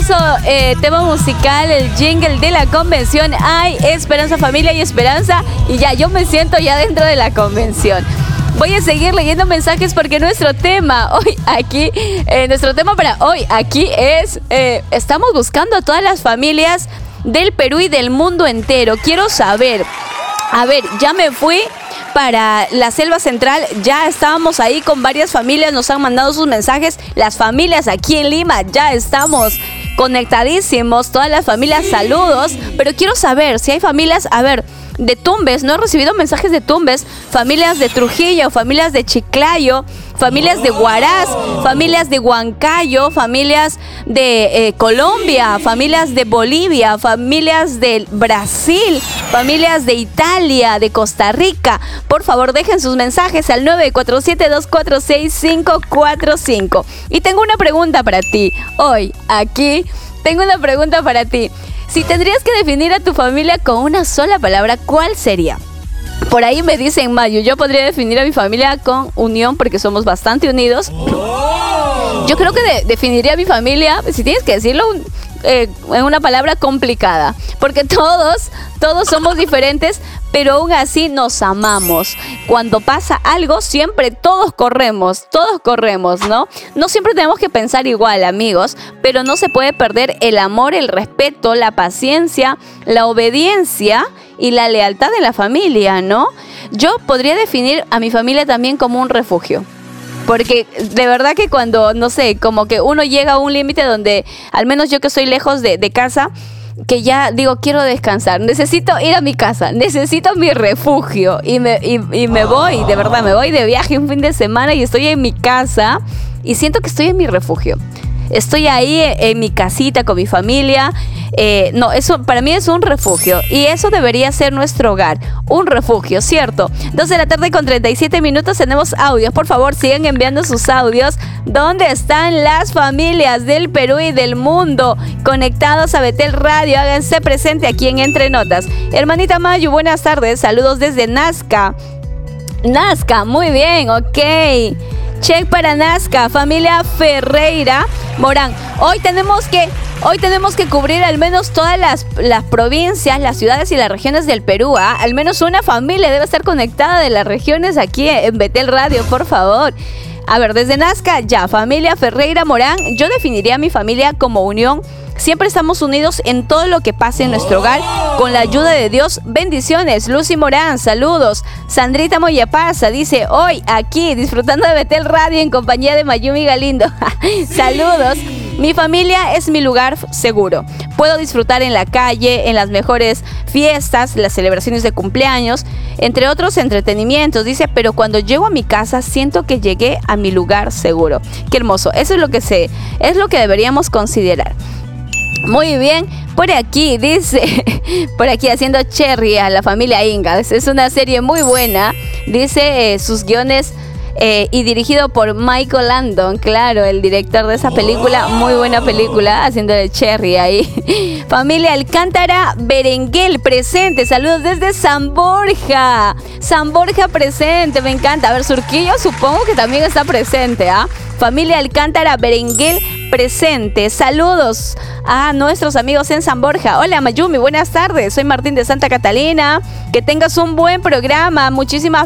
hermoso tema musical, el jingle de la convención. Hay esperanza, familia y esperanza. Y ya, yo me siento ya dentro de la convención. Voy a seguir leyendo mensajes porque nuestro tema para hoy aquí es, estamos buscando a todas las familias del Perú y del mundo entero. Quiero saber, a ver, ya me fui para la selva central, ya estábamos ahí con varias familias, nos han mandado sus mensajes. Las familias aquí en Lima ya estamos conectadísimos, todas las familias, saludos. Pero quiero saber si hay familias, a ver, de Tumbes, no he recibido mensajes de Tumbes, familias de Trujillo, familias de Chiclayo, familias de Huaraz, familias de Huancayo, familias de Colombia, familias de Bolivia, familias de Brasil, familias de Italia, de Costa Rica. Por favor, dejen sus mensajes al 947-246-545. Y tengo una pregunta para ti. Hoy, aquí, tengo una pregunta para ti. Si tendrías que definir a tu familia con una sola palabra, ¿cuál sería? Por ahí me dicen, Mayu, yo podría definir a mi familia con unión porque somos bastante unidos. Yo creo que definiría a mi familia, si tienes que decirlo, en una palabra complicada. Porque todos somos diferentes, pero aún así nos amamos. Cuando pasa algo, siempre todos corremos, ¿no? No siempre tenemos que pensar igual, amigos, pero no se puede perder el amor, el respeto, la paciencia, la obediencia y la lealtad de la familia, ¿no? Yo podría definir a mi familia también como un refugio. Porque de verdad que cuando, no sé, como que uno llega a un límite donde, al menos yo que estoy lejos de casa, que ya digo, quiero descansar, necesito ir a mi casa, necesito mi refugio y me voy, de verdad, me voy de viaje un fin de semana y estoy en mi casa y siento que estoy en mi refugio. Estoy ahí en mi casita con mi familia. No, eso para mí es un refugio. Y eso debería ser nuestro hogar. Un refugio, ¿cierto? 2:37 p.m. Tenemos audios. Por favor, sigan enviando sus audios. ¿Dónde están las familias del Perú y del mundo conectados a Betel Radio? Háganse presente aquí en Entre Notas. Hermanita Mayu, buenas tardes. Saludos desde Nazca. Nazca, muy bien, ok. Check para Nazca, familia Ferreira Morán. Hoy tenemos que cubrir al menos todas las provincias, las ciudades y las regiones del Perú. Al menos una familia debe estar conectada de las regiones aquí en Betel Radio, por favor. A ver, desde Nazca, ya, familia Ferreira Morán. Yo definiría a mi familia como unión. Siempre estamos unidos en todo lo que pase en nuestro hogar. Con la ayuda de Dios, bendiciones. Lucy Morán, saludos. Sandrita Moyapasa dice, hoy aquí disfrutando de Betel Radio en compañía de Mayumi Galindo. Saludos. Mi familia es mi lugar seguro. Puedo disfrutar en la calle, en las mejores fiestas, las celebraciones de cumpleaños, entre otros entretenimientos. Dice, pero cuando llego a mi casa siento que llegué a mi lugar seguro. Qué hermoso. Eso es lo que deberíamos considerar. Muy bien, por aquí dice, por aquí haciendo cherry a la familia Ingalls. Es una serie muy buena, dice sus guiones y dirigido por Michael Landon, claro, el director de esa película, muy buena película, haciéndole cherry ahí. Familia Alcántara Berenguel presente, saludos desde San Borja. San Borja presente, me encanta. A ver, Surquillo supongo que también está presente, ¿ah? Familia Alcántara Berenguel presente. Saludos a nuestros amigos en San Borja. Hola Mayumi, buenas tardes. Soy Martín de Santa Catalina. Que tengas un buen programa. Muchísimas